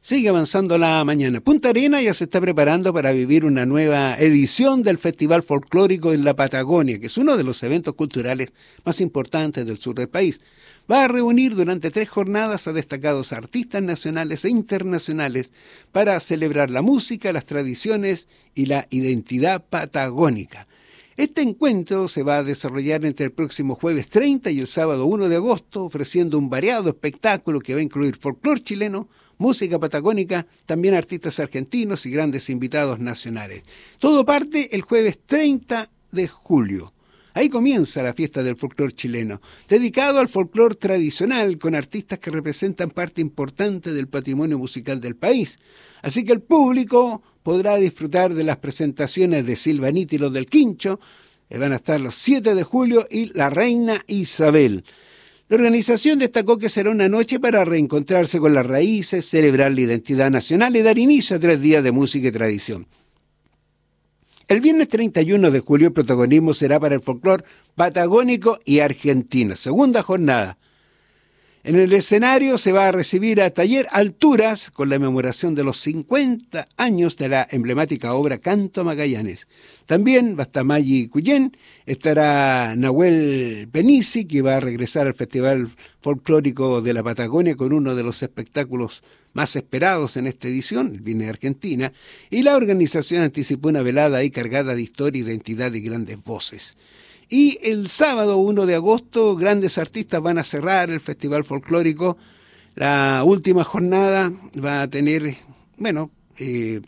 Sigue avanzando la mañana. Punta Arenas ya se está preparando para vivir una nueva edición del Festival Folclórico en la Patagonia, que es uno de los eventos culturales más importantes del sur del país. Va a reunir durante 3 jornadas a destacados artistas nacionales e internacionales para celebrar la música, las tradiciones y la identidad patagónica. Este encuentro se va a desarrollar entre el próximo jueves 30 y el sábado 1 de agosto, ofreciendo un variado espectáculo que va a incluir folclor chileno, música patagónica, también artistas argentinos y grandes invitados nacionales. Todo parte el jueves 30 de julio. Ahí comienza la fiesta del folclor chileno, dedicado al folclor tradicional, con artistas que representan parte importante del patrimonio musical del país. Así que el público podrá disfrutar de las presentaciones de Silvanita y los del Quincho, que van a estar los 7 de julio, y la Reina Isabel. La organización destacó que será una noche para reencontrarse con las raíces, celebrar la identidad nacional y dar inicio a 3 días de música y tradición. El viernes 31 de julio el protagonismo será para el folclor patagónico y argentino, segunda jornada. En el escenario se va a recibir a Taller Alturas con la conmemoración de los 50 años de la emblemática obra Canto a Magallanes. También va a estar Maggi Cuyén, estará Nahuel Benici, que va a regresar al Festival Folclórico de la Patagonia con uno de los espectáculos más esperados en esta edición, el Viernes de Argentina, y la organización anticipó una velada ahí cargada de historia, identidad y grandes voces. Y el sábado 1 de agosto, grandes artistas van a cerrar el Festival Folclórico. La última jornada va a tener, es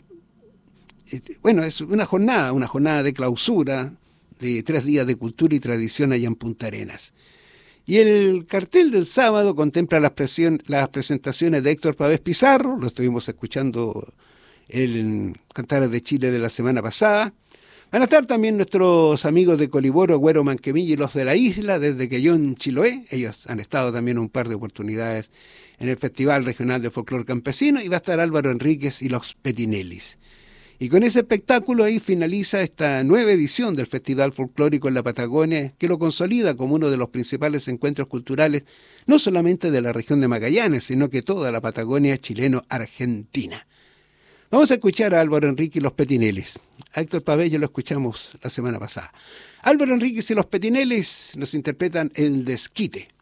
una jornada de clausura de 3 días de cultura y tradición allá en Punta Arenas. Y el cartel del sábado contempla las presentaciones de Héctor Pavés Pizarro, lo estuvimos escuchando en Cantares de Chile de la semana pasada. Van a estar también nuestros amigos de Coliboro, Güero Manquemilla y los de la isla, desde Quellón, Chiloé. Ellos han estado también un par de oportunidades en el Festival Regional de Folclor Campesino, y va a estar Álvaro Enríquez y los Petinellis. Y con ese espectáculo ahí finaliza esta nueva edición del Festival Folclórico en la Patagonia, que lo consolida como uno de los principales encuentros culturales, no solamente de la región de Magallanes, sino que toda la Patagonia chileno-argentina. Vamos a escuchar a Álvaro Enríquez y los Petinellis. A Héctor Pavés ya lo escuchamos la semana pasada. Álvaro Enríquez y los Petinellis nos interpretan El Desquite.